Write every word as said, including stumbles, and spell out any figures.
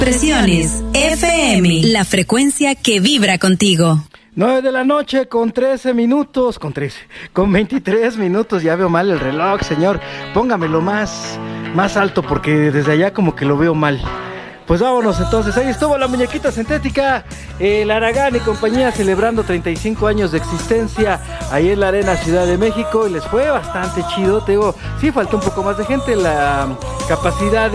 Expresiones F M, la frecuencia que vibra contigo. nueve de la noche con trece minutos, con trece, con veintitrés minutos, ya veo mal el reloj, señor. Póngamelo más, más alto porque desde allá como que lo veo mal. Pues vámonos entonces, ahí estuvo la muñequita sintética, el Aragán y compañía celebrando treinta y cinco años de existencia ahí en la Arena Ciudad de México y les fue bastante chido, te digo, sí faltó un poco más de gente, la capacidad